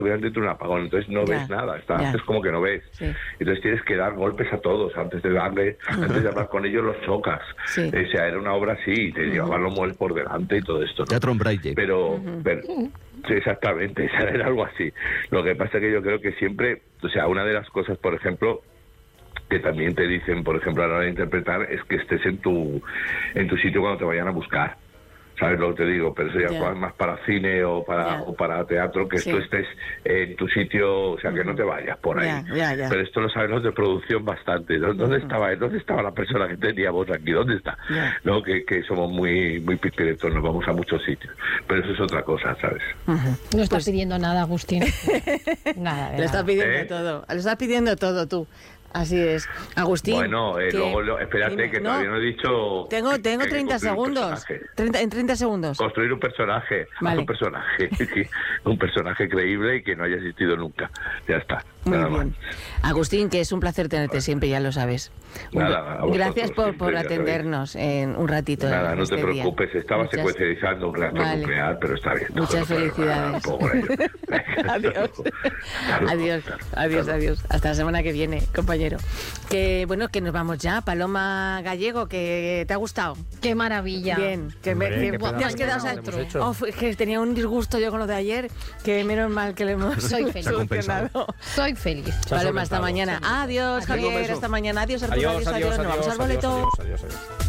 obviamente tú un apagón, entonces no ves nada, es como que no ves. Sí. Entonces tienes que dar golpes a todos, antes de hablar con ellos los chocas. Sí. O sea, era una obra así, te llevaban los muebles por delante y todo esto, ¿no? Teatro en Braille. Pero sí, exactamente, era algo así. Lo que pasa es que yo creo que siempre, o sea, una de las cosas, por ejemplo, que también te dicen, por ejemplo, a la hora de interpretar, es que estés en tu sitio cuando te vayan a buscar. ¿Sabes lo que te digo? Pero eso ya más para cine o para teatro, que tú estés en tu sitio, o sea, que no te vayas por ahí. Pero esto lo saben los de producción bastante. ¿Dónde estaba la persona que teníamos aquí? ¿Dónde está? ¿No? Que somos muy pispiretos, nos vamos a muchos sitios. Pero eso es otra cosa, ¿sabes? No estás pidiendo nada, Agustín. Nada. Le estás pidiendo todo. Le estás pidiendo todo tú. Así es. Agustín. Bueno, luego, espérate, que todavía no he dicho... Tengo 30 segundos. En 30 segundos. Construir un personaje. Vale. Un personaje creíble y que no haya existido nunca. Ya está. Muy nada bien. Más. Agustín, que es un placer tenerte siempre, ya lo sabes. Gracias por atendernos en un ratito. Nada, no te día. Preocupes. Estaba secuencializando un reactor nuclear, pero está bien. Muchas felicidades. Adiós. Hasta la semana que viene, compañero. Que bueno, que nos vamos ya. Paloma Gallego, que te ha gustado. Qué maravilla. Bien, que te has quedado que tenía un disgusto yo con lo de ayer, que menos mal que le hemos solucionado. Soy feliz. Paloma, hasta mañana. Adiós, Javier, hasta mañana. Adiós, Arturo. Adiós. Nos vamos al boleto. Adiós.